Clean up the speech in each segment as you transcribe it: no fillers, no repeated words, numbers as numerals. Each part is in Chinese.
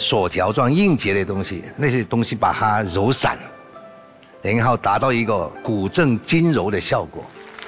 锁条状硬结的东西，那些东西把它揉散，然后达到一个骨正筋柔的效果。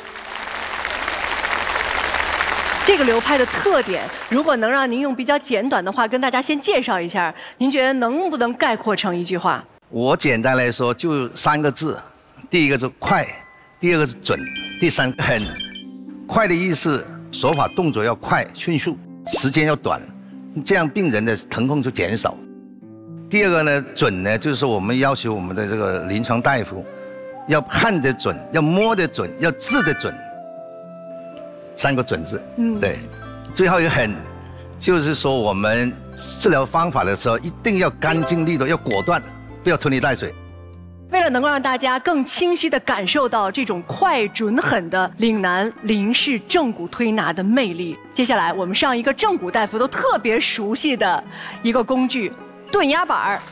这个流派的特点，如果能让您用比较简短的话跟大家先介绍一下，您觉得能不能概括成一句话？ 我简单来说就3个字，第一个是快，第二个是准，第三个狠。快的意思，手法动作要快迅速，时间要短，这样病人的疼痛就减少。第二个呢，准呢，就是说我们要求我们的这个临床大夫要看得准，要摸得准，要治得准。3个准字，对。最后一个狠，就是说我们治疗方法的时候一定要干净利落，要果断，不要拖泥带水。 为了能够让大家更清晰地感受到这种快准狠的岭南林氏正骨推拿的魅力，接下来我们上一个正骨大夫都特别熟悉的一个工具——顿压板儿。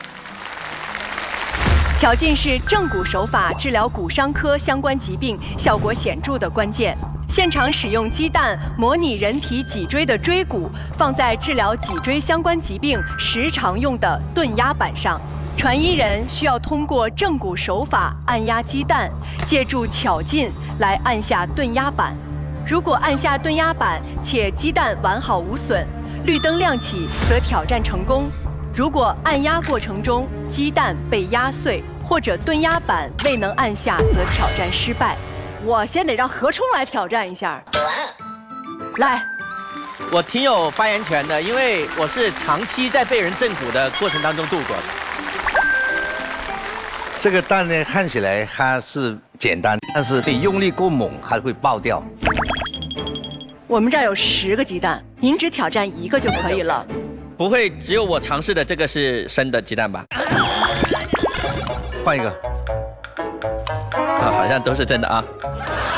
巧劲是正骨手法治疗骨伤科相关疾病效果显著的关键。现场使用鸡蛋模拟人体脊椎的椎骨，放在治疗脊椎相关疾病时常用的顿压板上。传医人需要通过正骨手法按压鸡蛋，借助巧劲来按下顿压板。如果按下顿压板且鸡蛋完好无损，绿灯亮起则挑战成功。如果按压过程中鸡蛋被压碎，或者顿压板未能按下，则挑战失败。我先得让何冲来挑战一下。来， 我挺有发言权的，因为我是长期在被人正骨的过程当中度过的。 这个蛋呢，看起来它是简单，但是你用力过猛，它会爆掉。 我们这儿有10个鸡蛋，您只挑战1个就可以了。 不会只有我尝试的这个是生的鸡蛋吧？ 换一个。 好像都是真的啊。